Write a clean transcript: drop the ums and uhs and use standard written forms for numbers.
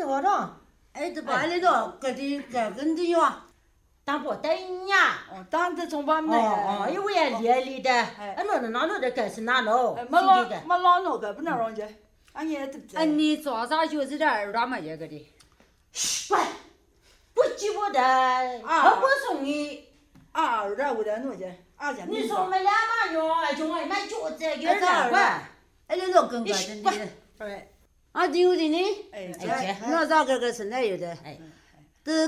活动。 这把里头搿点搿跟的哟。 当不等呀。 当得从旁边。 因为也里的，那的搿是哪路？ 没老弄搿不能让去，俺也都不。 你早上就是点儿大么些个的。 喂，不记我的，我送你。 二的我的弄去， 你说我们两把药，就我买饺子，有点难办。 你弄跟个真的。对。有的呢。那咋个是那有的？都。